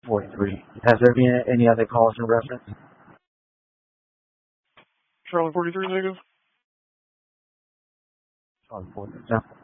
43. Has there been any other calls in reference? Charlie 43 negative. Charlie 43.